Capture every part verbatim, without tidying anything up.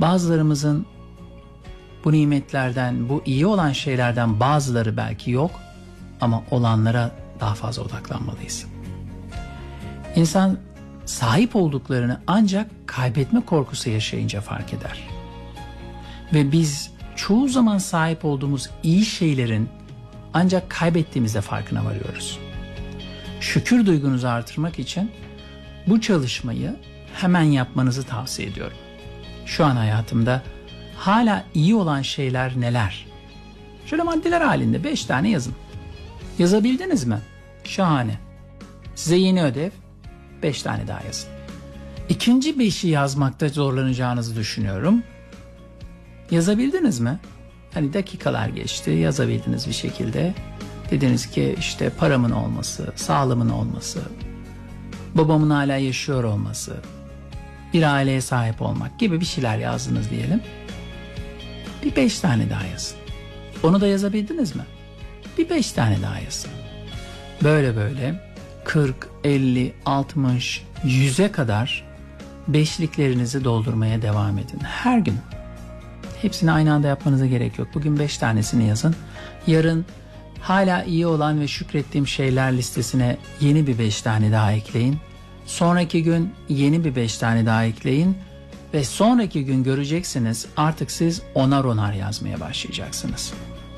Bazılarımızın bu nimetlerden, bu iyi olan şeylerden bazıları belki yok ama olanlara daha fazla odaklanmalıyız. İnsan sahip olduklarını ancak kaybetme korkusu yaşayınca fark eder. Ve biz çoğu zaman sahip olduğumuz iyi şeylerin ancak kaybettiğimizde farkına varıyoruz. Şükür duygunuzu artırmak için bu çalışmayı hemen yapmanızı tavsiye ediyorum. Şu an hayatımda hala iyi olan şeyler neler? Şöyle maddeler halinde beş tane yazın. Yazabildiniz mi? Şahane. Size yeni ödev, beş tane daha yazın. İkinci beşi yazmakta zorlanacağınızı düşünüyorum. Yazabildiniz mi? Hani dakikalar geçti, yazabildiniz bir şekilde. Dediniz ki işte paramın olması, sağlığımın olması, babamın hala yaşıyor olması, bir aileye sahip olmak gibi bir şeyler yazdınız diyelim. Bir beş tane daha yazın. Onu da yazabildiniz mi? Bir beş tane daha yazın. Böyle böyle kırk, elli, altmış, yüze kadar beşliklerinizi doldurmaya devam edin. Her gün. Hepsini aynı anda yapmanıza gerek yok. Bugün beş tanesini yazın. Yarın hala iyi olan ve şükrettiğim şeyler listesine yeni bir beş tane daha ekleyin. Sonraki gün yeni bir beş tane daha ekleyin. Ve sonraki gün göreceksiniz artık siz onar onar yazmaya başlayacaksınız.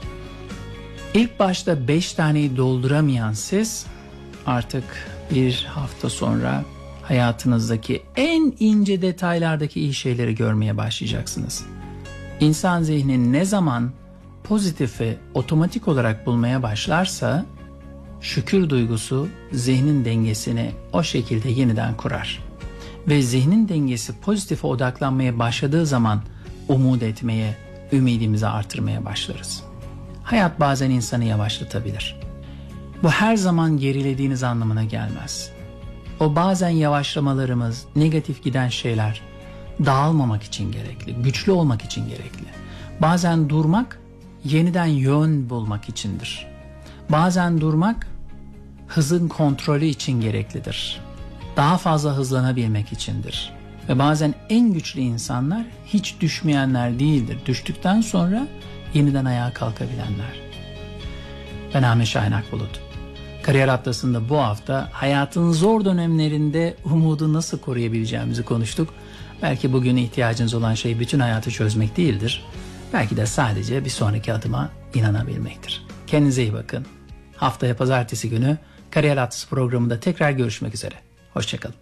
İlk başta beş taneyi dolduramayan siz artık bir hafta sonra hayatınızdaki en ince detaylardaki iyi şeyleri görmeye başlayacaksınız. İnsan zihni ne zaman pozitifi otomatik olarak bulmaya başlarsa şükür duygusu zihnin dengesini o şekilde yeniden kurar. Ve zihnin dengesi pozitife odaklanmaya başladığı zaman umut etmeye, ümidimizi artırmaya başlarız. Hayat bazen insanı yavaşlatabilir. Bu her zaman gerilediğiniz anlamına gelmez. O bazen yavaşlamalarımız, negatif giden şeyler dağılmamak için gerekli, güçlü olmak için gerekli. Bazen durmak, yeniden yön bulmak içindir. Bazen durmak, hızın kontrolü için gereklidir. Daha fazla hızlanabilmek içindir. Ve bazen en güçlü insanlar hiç düşmeyenler değildir. Düştükten sonra yeniden ayağa kalkabilenler. Ben Ahmet Şahin Akbulut. Kariyer Atlası'nda bu hafta hayatın zor dönemlerinde umudu nasıl koruyabileceğimizi konuştuk. Belki bugün ihtiyacınız olan şey bütün hayatı çözmek değildir. Belki de sadece bir sonraki adıma inanabilmektir. Kendinize iyi bakın. Haftaya pazartesi günü Kariyer Atlası programında tekrar görüşmek üzere. Hoşçakalın.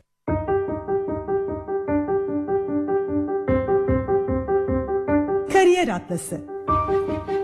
Kariyer Atlası.